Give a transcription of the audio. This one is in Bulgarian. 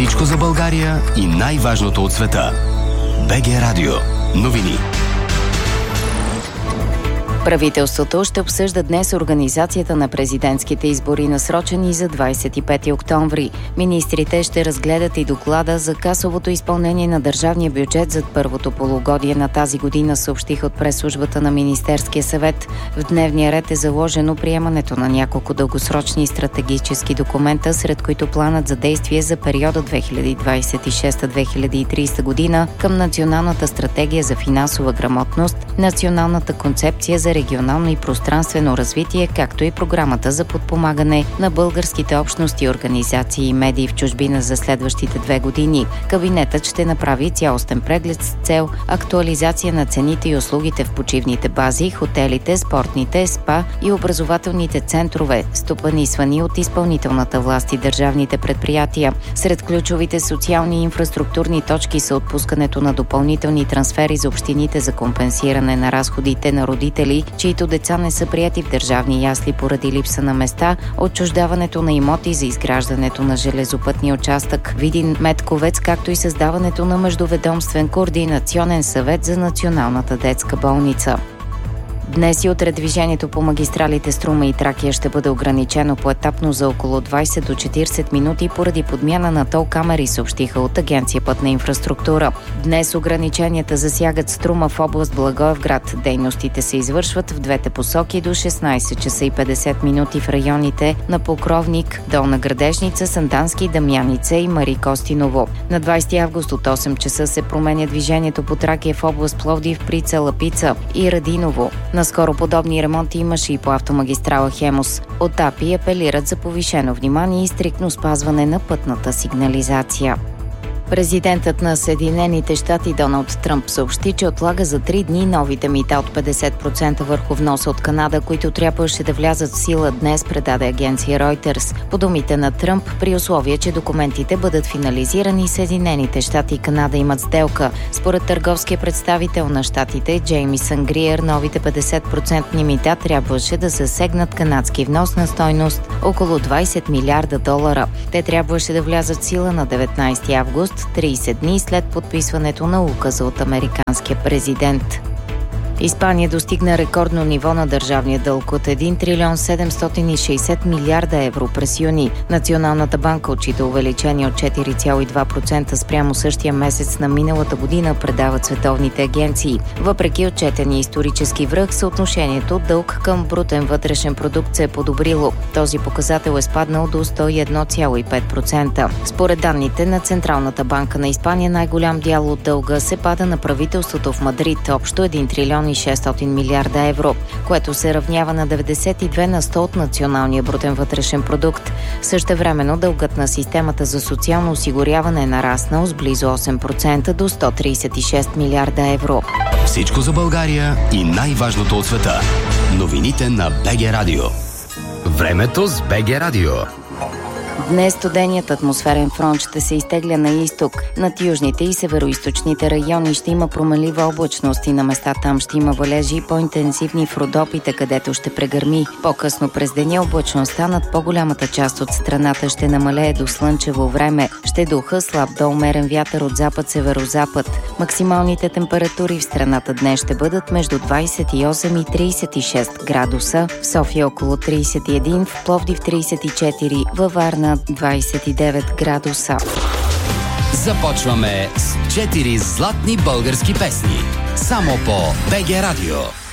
Всичко за България и най-важното от света. БГ Радио. Новини. Правителството ще обсъжда днес организацията на президентските избори, насрочени за 25 октомври. Министрите ще разгледат и доклада за касовото изпълнение на държавния бюджет за първото полугодие на тази година, съобщиха от пресслужбата на Министерския съвет. В дневния ред е заложено приемането на няколко дългосрочни стратегически документа, сред които планът за действие за периода 2026-2030 година към Националната стратегия за финансова грамотност, Националната концепция за регионално и пространствено развитие, както и програмата за подпомагане на българските общности, организации и медии в чужбина за следващите 2 години. Кабинетът ще направи цялостен преглед с цел актуализация на цените и услугите в почивните бази, хотелите, спортните, спа и образователните центрове, стопанисвани от изпълнителната власт и държавните предприятия. Сред ключовите социални и инфраструктурни точки са отпускането на допълнителни трансфери за общините за компенсиране на разходите на родители, чието деца не са приети в държавни ясли поради липса на места, отчуждаването на имоти за изграждането на железопътния участък Видин-Медковец, както и създаването на междуведомствен координационен съвет за Националната детска болница. Днес и утре движението по магистралите Струма и Тракия ще бъде ограничено поетапно за около 20 до 40 минути поради подмяна на тол камери, съобщиха от Агенция Пътна инфраструктура. Днес ограниченията засягат Струма в област Благоевград. Дейностите се извършват в двете посоки до 16 часа и 50 минути в районите на Покровник, Долна Градешница, Сандански, Дамяница и Мари Костиново. На 20 август от 8 часа се променя движението по Тракия в област Пловдив при Цалапица и Радиново. Наскоро подобни ремонти имаше и по автомагистрала Хемус. От АПИ апелират за повишено внимание и стриктно спазване на пътната сигнализация. Президентът на Съединените щати Доналд Тръмп съобщи, че отлага за 3 дни новите мита от 50% върху вноса от Канада, които трябваше да влязат в сила днес, предаде агенция Reuters. По думите на Тръмп, при условие, че документите бъдат финализирани, Съединените щати и Канада имат сделка. Според търговския представител на щатите Джеймисън Гриер, новите 50% мита трябваше да засегнат канадски внос на стойност около 20 милиарда долара. Те трябваше да влязат в сила на 19 август, 30 дни след подписването на указа от американския президент. Испания достигна рекордно ниво на държавния дълг от 1 трилион 760 милиарда евро през юни. Националната банка отчита увеличение от 4,2% спрямо същия месец на миналата година, предават световните агенции. Въпреки отчетения исторически връх, съотношението дълг към брутен вътрешен продукт се е подобрило. Този показател е спаднал до 101,5%. Според данните на Централната банка на Испания, най-голям дял от дълга се пада на правителството в Мадрид, общо 1 трилион и 600 милиарда евро, което се равнява на 92 на 100 от националния брутен вътрешен продукт. Същевременно дългът на системата за социално осигуряване е нараснал с близо 8% до 136 милиарда евро. Всичко за България и най-важното от света. Новините на БГ Радио. Времето с БГ Радио. Днес студеният атмосферен фронт ще се изтегля на изток. Над южните и североизточните райони ще има променлива облачност и на места там ще има валежи и по-интензивни в Родопите, където ще прегърми. По-късно през деня облачността над по-голямата част от страната ще намалее до слънчево време. Ще духа слаб до умерен вятър от запад-северозапад. Максималните температури в страната днес ще бъдат между 28 и 36 градуса. В София около 31, в Пловдив 34, във Варна 29 градуса. Започваме с 4 златни български песни. Само по БГ Радио.